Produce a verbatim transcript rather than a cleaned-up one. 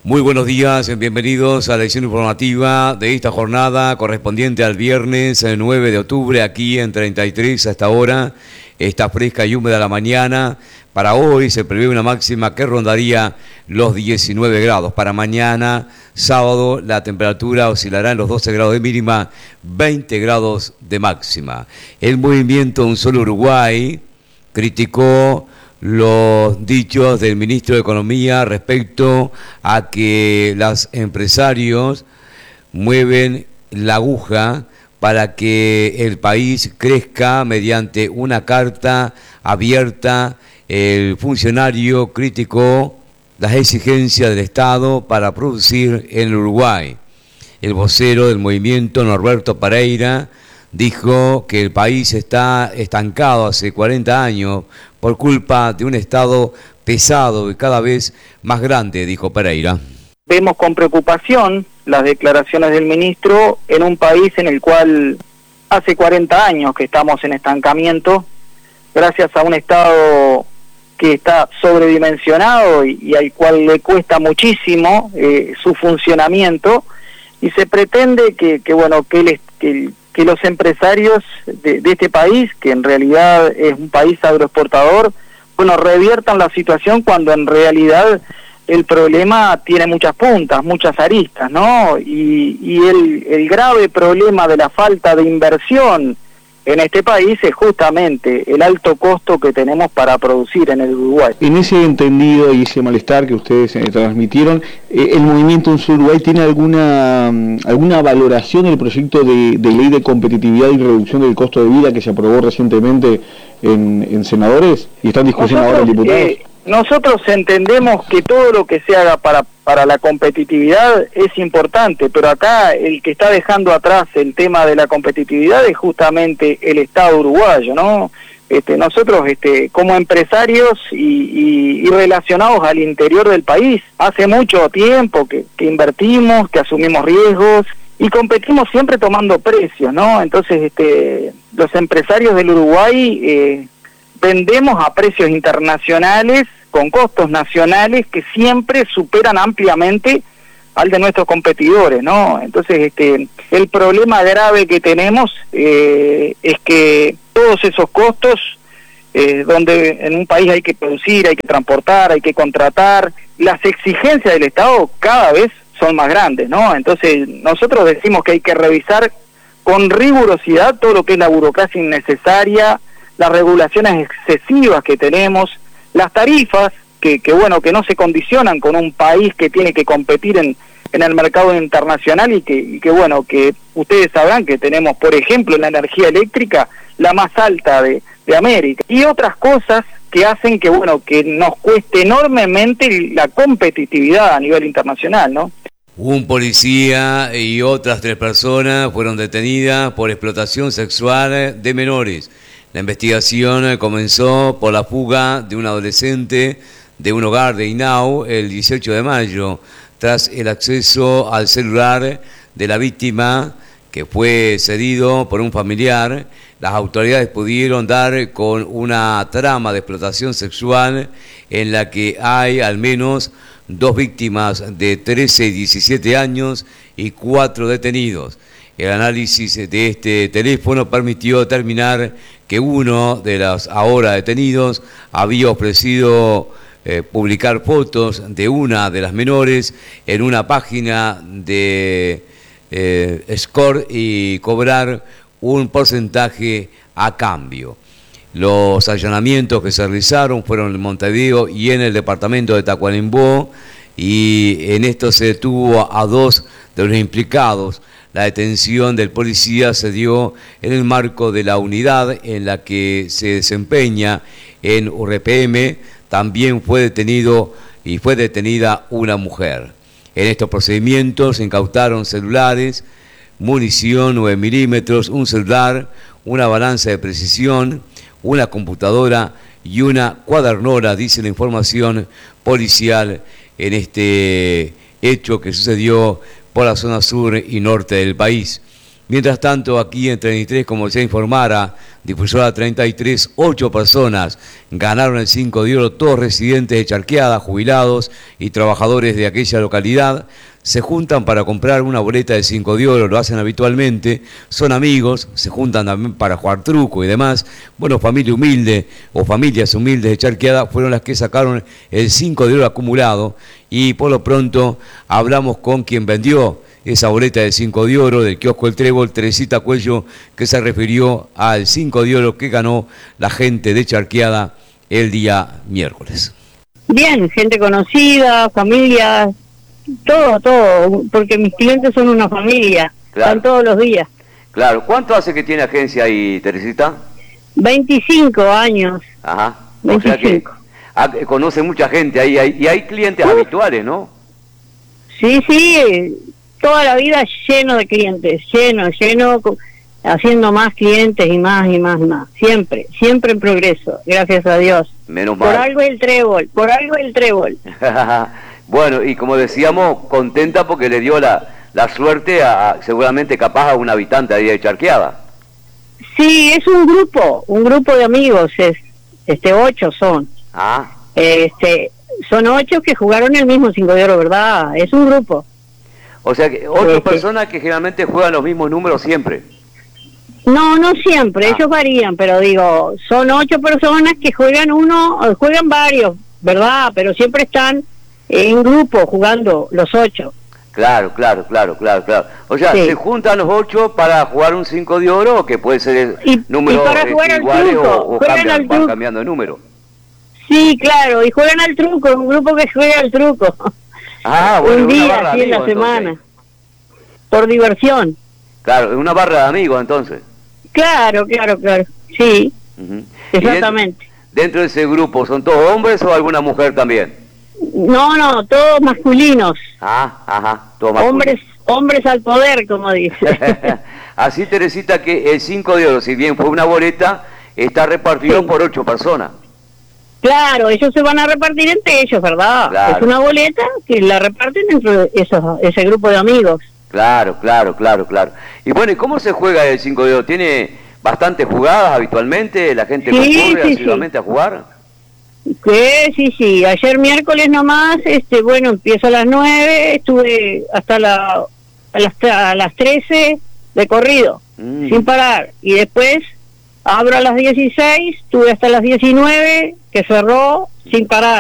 Muy buenos días, bienvenidos a la edición informativa de esta jornada correspondiente al viernes nueve de octubre, aquí en treinta y tres a esta hora. Está fresca y húmeda la mañana. Para hoy se prevé una máxima que rondaría los diecinueve grados. Para mañana, sábado, la temperatura oscilará en los doce grados de mínima, veinte grados de máxima. El movimiento Un Solo Uruguay criticó los dichos del ministro de Economía respecto a que los empresarios mueven la aguja para que el país crezca mediante una carta abierta. El funcionario criticó las exigencias del Estado para producir en Uruguay. El vocero del movimiento, Norberto Pereira, dijo que el país está estancado hace cuarenta años por culpa de un Estado pesado y cada vez más grande, dijo Pereira. Vemos con preocupación las declaraciones del ministro en un país en el cual hace cuarenta años que estamos en estancamiento, gracias a un Estado que está sobredimensionado y, y al cual le cuesta muchísimo eh, su funcionamiento, y se pretende que, que bueno, que el, que el que los empresarios de, de este país, que en realidad es un país agroexportador, bueno, reviertan la situación cuando en realidad el problema tiene muchas puntas, muchas aristas, ¿no? Y, y el, el grave problema de la falta de inversión en este país es justamente el alto costo que tenemos para producir en el Uruguay. En ese entendido y ese malestar que ustedes eh, transmitieron, eh, ¿el movimiento Un Solo Uruguay tiene alguna alguna valoración del proyecto de, de ley de competitividad y reducción del costo de vida que se aprobó recientemente en, en senadores y está en discusión nosotros, ahora en diputados? Eh, nosotros entendemos que todo lo que se haga para para la competitividad es importante, pero acá el que está dejando atrás el tema de la competitividad es justamente el Estado uruguayo, ¿no? Este, nosotros, este, como empresarios y, y, y relacionados al interior del país, hace mucho tiempo que, que invertimos, que asumimos riesgos y competimos siempre tomando precios, ¿no? Entonces, este, los empresarios del Uruguay eh, vendemos a precios internacionales con costos nacionales que siempre superan ampliamente al de nuestros competidores, ¿no? Entonces, este, el problema grave que tenemos eh, es que todos esos costos, eh, donde en un país hay que producir, hay que transportar, hay que contratar, las exigencias del Estado cada vez son más grandes, ¿no? Entonces, nosotros decimos que hay que revisar con rigurosidad todo lo que es la burocracia innecesaria, las regulaciones excesivas que tenemos, las tarifas, que, que bueno, que no se condicionan con un país que tiene que competir en, en el mercado internacional y que, y que bueno, que ustedes sabrán que tenemos, por ejemplo, en la energía eléctrica, la más alta de, de América. Y otras cosas que hacen que, bueno, que nos cueste enormemente la competitividad a nivel internacional, ¿no? Un policía y otras tres personas fueron detenidas por explotación sexual de menores. La investigación comenzó por la fuga de un adolescente de un hogar de Hinao el dieciocho de mayo, tras el acceso al celular de la víctima, que fue cedido por un familiar. Las autoridades pudieron dar con una trama de explotación sexual en la que hay al menos dos víctimas de trece y diecisiete años y cuatro detenidos. El análisis de este teléfono permitió determinar que uno de los ahora detenidos había ofrecido eh, publicar fotos de una de las menores en una página de eh, Score y cobrar un porcentaje a cambio. Los allanamientos que se realizaron fueron en Montevideo y en el departamento de Tacuarembó, y en esto se detuvo a dos de los implicados. La detención del policía se dio en el marco de la unidad en la que se desempeña en U R P M. También fue detenido y fue detenida una mujer. En estos procedimientos se incautaron celulares, munición nueve milímetros, un celular, una balanza de precisión, una computadora y una cuadernora, dice la información policial en este hecho que sucedió por la zona sur y norte del país. Mientras tanto, aquí en treinta y tres, como se informara, Difusora treinta y tres, ocho personas ganaron el cinco de oro, todos residentes de Charqueada, jubilados y trabajadores de aquella localidad. Se juntan para comprar una boleta de cinco de oro, lo hacen habitualmente, son amigos, se juntan también para jugar truco y demás. Bueno, familia humilde o familias humildes de Charqueada fueron las que sacaron el cinco de oro acumulado, y por lo pronto hablamos con quien vendió esa boleta de cinco de oro del kiosco El Trébol, Teresita Cuello, que se refirió al cinco de oro que ganó la gente de Charqueada el día miércoles. Bien, gente conocida, familias, todo, todo, porque mis clientes son una familia, Claro. están todos los días. Claro, ¿cuánto hace que tiene agencia ahí, Teresita? veinticinco años. Ajá. O sea que veinticinco. ah, conoce mucha gente ahí, hay- y hay clientes Uh. habituales, ¿no? Sí, sí, toda la vida lleno de clientes, lleno, lleno, co- haciendo más clientes y más y más y más, siempre, siempre en progreso, gracias a Dios. Menos Por mal. algo el trébol, por algo el trébol. Bueno, y como decíamos, contenta porque le dio la, la suerte a, a- seguramente capaz a un habitante ahí de Charqueada. Sí, es un grupo, un grupo de amigos, es, este, ocho son, Ah, este, son ocho que jugaron el mismo cinco de oro, ¿verdad? Es un grupo. o sea que ocho Este. personas que generalmente juegan los mismos números siempre. No, no siempre, Ah. ellos varían, pero digo, son ocho personas que juegan uno, o juegan varios, ¿verdad? Pero siempre están en grupo jugando los ocho. Claro, claro, claro, claro, claro. O sea, Sí. se juntan los ocho para jugar un cinco de oro, o que puede ser Y- números y para este, jugar al iguales truco, o, o juegan cambian, al van truco. cambiando de número. Sí, claro, y juegan al truco, un grupo que juega al truco. Ah, bueno, un es una día, barra así de en la amigos, entonces. semana, por diversión. Claro, es una barra de amigos entonces. Claro, claro, claro, sí, Ujú. Y exactamente. Dentro, dentro de ese grupo, ¿son todos hombres o alguna mujer también? No, no, todos masculinos, Ah, ajá, todo masculino. hombres, hombres al poder, como dice. Así, Teresita, que el cinco de oro, si bien fue una boleta, está repartido Sí. por ocho personas. Claro, ellos se van a repartir entre ellos, ¿verdad? Claro. Es una boleta que la reparten entre esos, ese grupo de amigos. Claro, claro, claro, claro. Y bueno, ¿y cómo se juega el cinco de oro? ¿Tiene bastantes jugadas habitualmente? ¿La gente Sí, concurre sí, asiduamente a jugar? Que sí, sí, ayer miércoles nomás, este, bueno, empiezo a las nueve, estuve hasta la, a, las, a las trece de corrido, Mm. sin parar. Y después abro a las dieciséis, estuve hasta las diecinueve, que cerró sin parar.